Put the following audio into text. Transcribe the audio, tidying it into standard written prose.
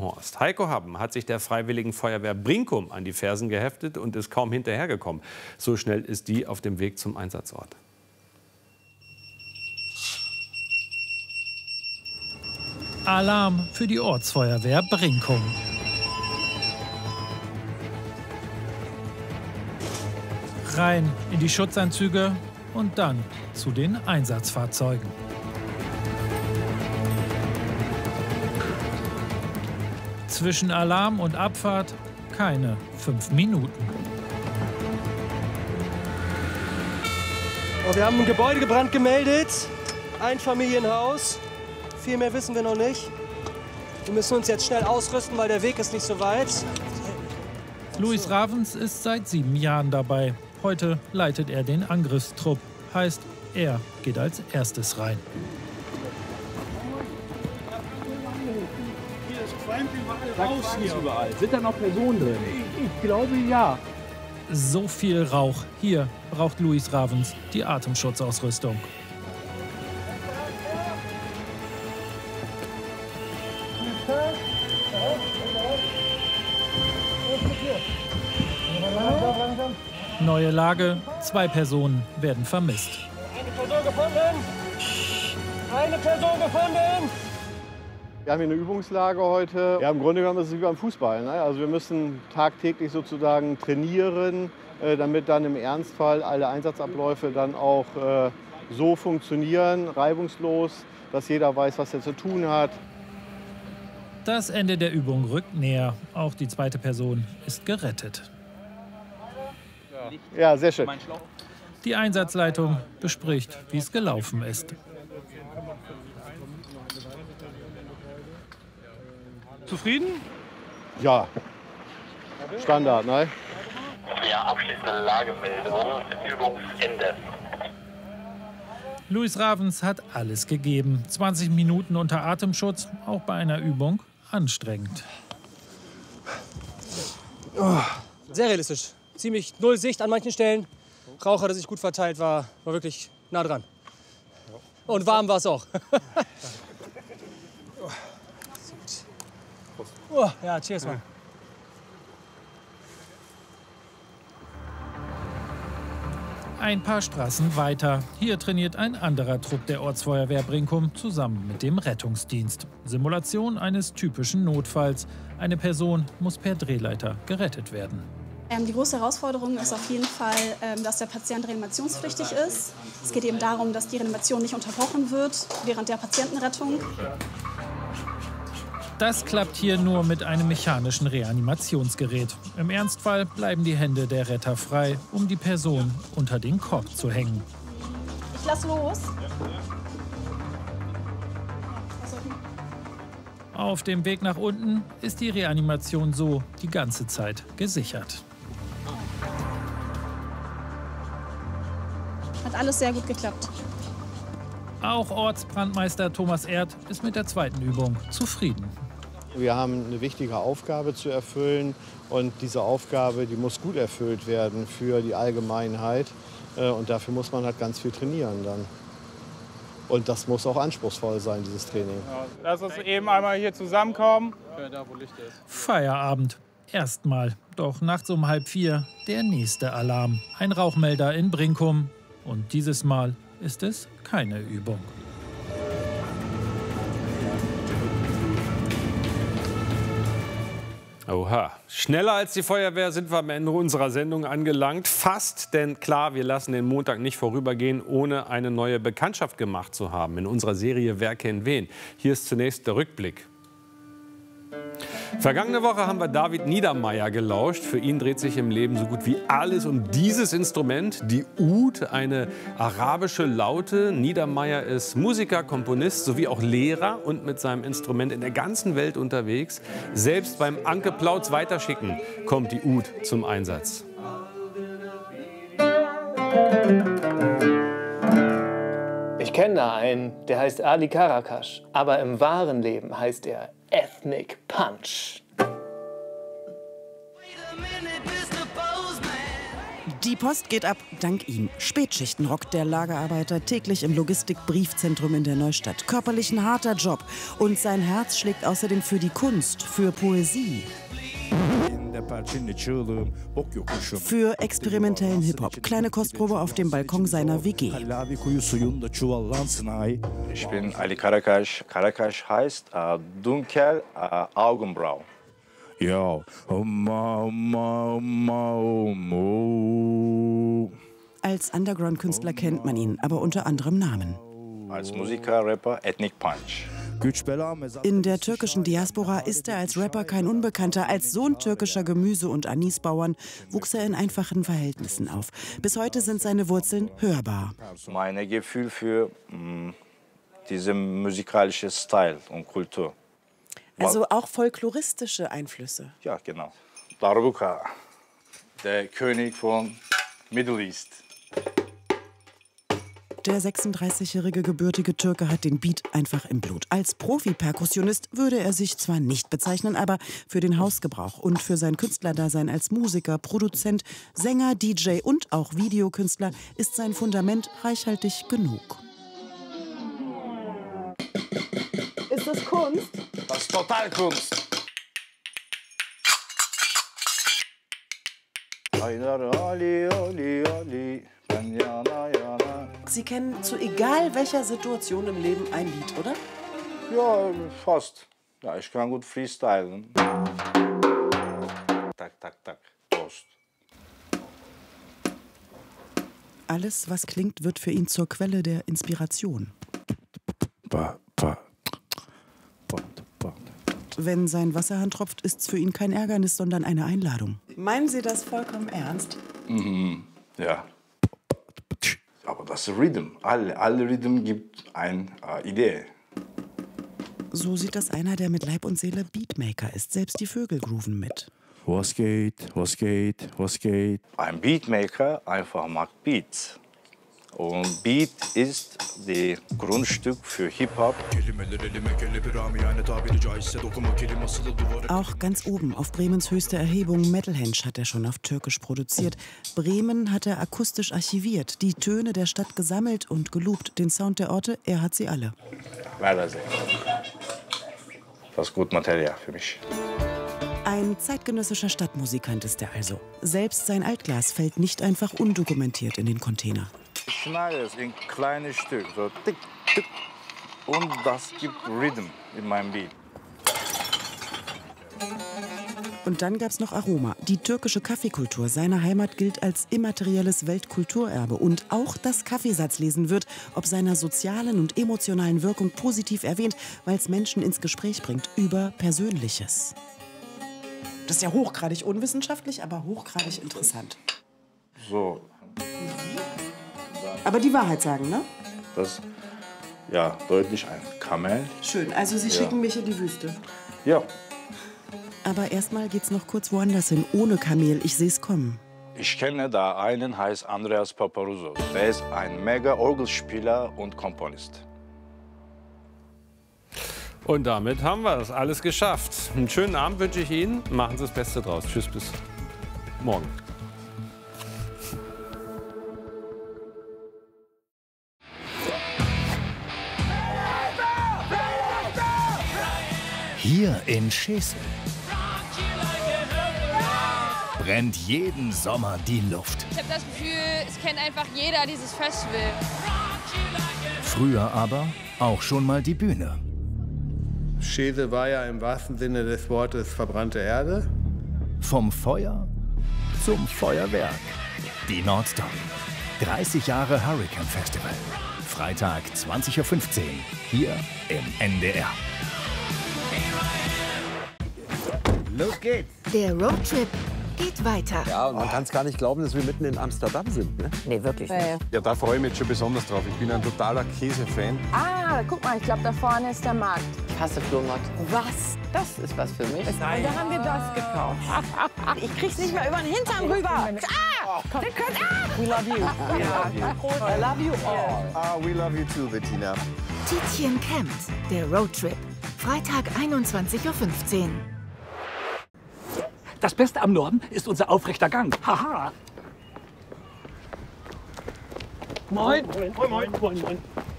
Delmenhorst. Heiko Happen hat sich der Freiwilligen Feuerwehr Brinkum an die Fersen geheftet und ist kaum hinterhergekommen. So schnell ist die auf dem Weg zum Einsatzort. Alarm für die Ortsfeuerwehr Brinkum. Rein in die Schutzanzüge und dann zu den Einsatzfahrzeugen. Zwischen Alarm und Abfahrt keine 5 Minuten. Oh, wir haben ein Gebäude gebrannt gemeldet, Einfamilienhaus. Viel mehr wissen wir noch nicht. Wir müssen uns jetzt schnell ausrüsten, weil der Weg ist nicht so weit. Luis Ravens ist seit 7 Jahren dabei. Heute leitet er den Angriffstrupp. Heißt, er geht als erstes rein. Raus hier überall. Sind da noch Personen drin? Ich glaube, ja. So viel Rauch. Hier braucht Luis Ravens die Atemschutzausrüstung. Neue Lage, 2 Personen werden vermisst. Eine Person gefunden! Eine Person gefunden! Wir haben hier eine Übungslage heute. Ja, im Grunde genommen ist es wie beim Fußball. Ne? Also wir müssen tagtäglich sozusagen trainieren, damit dann im Ernstfall alle Einsatzabläufe dann auch so funktionieren, reibungslos, dass jeder weiß, was er zu tun hat. Das Ende der Übung rückt näher. Auch die 2. Person ist gerettet. Ja, sehr schön. Die Einsatzleitung bespricht, wie es gelaufen ist. Zufrieden? Ja, Standard, ne? Ja, abschließende Lagemeldung, Übungsende. Luis Ravens hat alles gegeben. 20 Minuten unter Atemschutz, auch bei einer Übung anstrengend. Oh, sehr realistisch. Ziemlich null Sicht an manchen Stellen. Rauch hat sich gut verteilt, war wirklich nah dran. Und warm war es auch. Oh, ja, cheers, Mann. Ein paar Straßen weiter. Hier trainiert ein anderer Trupp der Ortsfeuerwehr Brinkum zusammen mit dem Rettungsdienst. Simulation eines typischen Notfalls. Eine Person muss per Drehleiter gerettet werden. Die große Herausforderung ist auf jeden Fall, dass der Patient reanimationspflichtig ist. Es geht eben darum, dass die Reanimation nicht unterbrochen wird während der Patientenrettung. Das klappt hier nur mit einem mechanischen Reanimationsgerät. Im Ernstfall bleiben die Hände der Retter frei, um die Person unter den Korb zu hängen. Ich lass los. Auf dem Weg nach unten ist die Reanimation so die ganze Zeit gesichert. Hat alles sehr gut geklappt. Auch Ortsbrandmeister Thomas Erd ist mit der 2. Übung zufrieden. Wir haben eine wichtige Aufgabe zu erfüllen und diese Aufgabe, die muss gut erfüllt werden für die Allgemeinheit und dafür muss man halt ganz viel trainieren dann. Und das muss auch anspruchsvoll sein, dieses Training. Ja, lass uns eben einmal hier zusammenkommen. Feierabend. Erstmal. Doch nachts um 3:30 der nächste Alarm. Ein Rauchmelder in Brinkum. Und dieses Mal ist es keine Übung. Oha, schneller als die Feuerwehr sind wir am Ende unserer Sendung angelangt. Fast, denn klar, wir lassen den Montag nicht vorübergehen, ohne eine neue Bekanntschaft gemacht zu haben. In unserer Serie Wer kennt wen? Hier ist zunächst der Rückblick. Vergangene Woche haben wir David Niedermeyer gelauscht. Für ihn dreht sich im Leben so gut wie alles um dieses Instrument, die Oud, eine arabische Laute. Niedermeyer ist Musiker, Komponist sowie auch Lehrer und mit seinem Instrument in der ganzen Welt unterwegs. Selbst beim Anke Plautz Weiterschicken kommt die Oud zum Einsatz. Ich kenne da einen, der heißt Ali Karakash, aber im wahren Leben heißt er Ethnic Punch. Die Post geht ab, dank ihm. Spätschichten rockt der Lagerarbeiter täglich im Logistik-Briefzentrum in der Neustadt. Körperlich ein harter Job. Und sein Herz schlägt außerdem für die Kunst, für Poesie. Für experimentellen Hip-Hop. Kleine Kostprobe auf dem Balkon seiner WG. Ich bin Ali Karakaş. Karakaş heißt dunkel Augenbrauen. Ja. Als Underground-Künstler kennt man ihn, aber unter anderem Namen. Als Musiker, Rapper, Ethnic Punch. In der türkischen Diaspora ist er als Rapper kein Unbekannter. Als Sohn türkischer Gemüse- und Anisbauern wuchs er in einfachen Verhältnissen auf. Bis heute sind seine Wurzeln hörbar. Mein Gefühl für diesen musikalischen Stil und Kultur. Also auch folkloristische Einflüsse. Ja, genau. Darbuka, der König von Middle East. Der 36-jährige gebürtige Türke hat den Beat einfach im Blut. Als Profi-Perkussionist würde er sich zwar nicht bezeichnen, aber für den Hausgebrauch und für sein Künstlerdasein als Musiker, Produzent, Sänger, DJ und auch Videokünstler ist sein Fundament reichhaltig genug. Ist das Kunst? Das ist total Kunst. Ali, Ali, Ali. Sie kennen zu egal welcher Situation im Leben ein Lied, oder? Ja, fast. Ja, ich kann gut freestylen. Tak, tak, tak. Prost. Alles, was klingt, wird für ihn zur Quelle der Inspiration. Wenn sein Wasserhahn tropft, ist's für ihn kein Ärgernis, sondern eine Einladung. Meinen Sie das vollkommen ernst? Ja. Aber das Rhythm, alle Rhythm gibt eine Idee. So sieht das einer, der mit Leib und Seele Beatmaker ist. Selbst die Vögel grooven mit. Was geht, was geht, was geht? Ein Beatmaker einfach macht Beats. Und Beat ist das Grundstück für Hip-Hop. Auch ganz oben auf Bremens höchster Erhebung Metalhenge hat er schon auf Türkisch produziert. Bremen hat er akustisch archiviert, die Töne der Stadt gesammelt und geloopt. Den Sound der Orte, er hat sie alle. Weitersehen. Das ist gut Material für mich. Ein zeitgenössischer Stadtmusikant ist er also. Selbst sein Altglas fällt nicht einfach undokumentiert in den Container. Ich schneide es in kleine Stücke, so tick, tick. Und das gibt Rhythm in meinem Beat. Und dann gab's noch Aroma. Die türkische Kaffeekultur seiner Heimat gilt als immaterielles Weltkulturerbe. Und auch das Kaffeesatzlesen wird ob seiner sozialen und emotionalen Wirkung positiv erwähnt, weil es Menschen ins Gespräch bringt über Persönliches. Das ist ja hochgradig unwissenschaftlich, aber hochgradig interessant. So. Aber die Wahrheit sagen, ne? Das, ja, deutlich ein Kamel. Schön, also Sie schicken mich in die Wüste. Ja. Aber erstmal geht's noch kurz woanders hin, ohne Kamel. Ich seh's kommen. Ich kenne da einen, heißt Andreas Paparouzos. Der ist ein Mega-Orgelspieler und Komponist. Und damit haben wir das alles geschafft. Einen schönen Abend wünsche ich Ihnen. Machen Sie das Beste draus. Tschüss, bis morgen. Hier in Schesel brennt jeden Sommer die Luft. Ich habe das Gefühl, es kennt einfach jeder dieses Festival. Früher aber auch schon mal die Bühne. Schesel war ja im wahrsten Sinne des Wortes verbrannte Erde. Vom Feuer zum Feuerwerk. Die Nordstory. 30 Jahre Hurricane Festival. Freitag 20:15 Uhr hier im NDR. Los geht's! Der Roadtrip geht weiter. Ja, und man kann es gar nicht glauben, dass wir mitten in Amsterdam sind. Ne? Nee, wirklich nicht. Ja, da freue ich mich jetzt schon besonders drauf. Ich bin ein totaler Käse-Fan. Ah, guck mal, ich glaube, da vorne ist der Markt. Ich hasse Flohmarkt. Was? Das ist was für mich. Nein. Und da haben wir das gekauft. Ich krieg's nicht mehr über den Hintern rüber. Ah! We love you. I love you all. Ah, we love you too, Bettina. Tietjen campt. Der Roadtrip. Freitag 21:15 Uhr. Das Beste am Norden ist unser aufrechter Gang. Haha. Moin. Moin, moin, moin, moin.